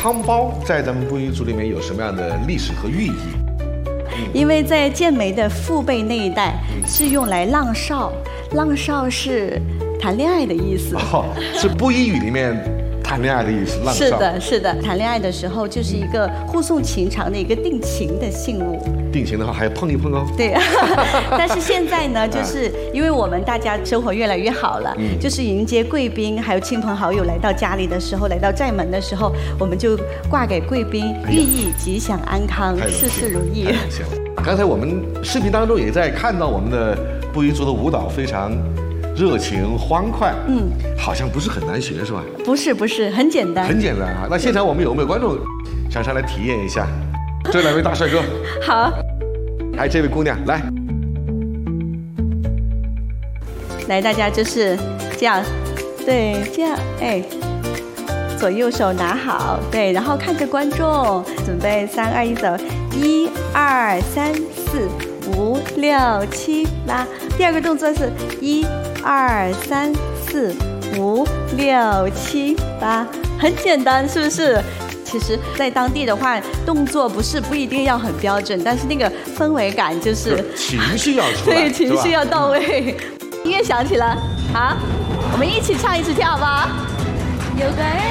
汤包在咱们布依族里面有什么样的历史和寓意？ 因为在建梅的父辈那一代是用来浪少，浪少是谈恋爱的意思。 是布依语里面谈恋爱的意思。浪少是的，是的，谈恋爱的时候就是一个互送情长的一个定情的信物。 定情的话还要碰一碰哦。 对，但是现在呢，就是因为我们大家生活越来越好了，就是迎接贵宾还有亲朋好友来到家里的时候，来到寨门的时候，我们就挂给贵宾，寓意吉祥安康，事事如意。 刚才我们视频当中也在看到我们的布依族的舞蹈非常热情欢快，好像不是很难学是吧？ 不是，很简单， 很简单啊。那现场我们有没有观众想上来体验一下？这两位大帅哥， 好， 还有这位姑娘， 来，大家就是这样，对，这样，哎，左右手拿好，对，然后看着观众，准备3、2、1，走，1、2、3、4、5、6、7、8。第二个动作是1、2、3、4、5、6、7、8，很简单，是不是？其实，在当地的话，动作不一定要很标准，但是那个氛围感就是情绪要出来， 对，情绪要到位。音乐响起了，好，我们一起唱一起跳吧。有个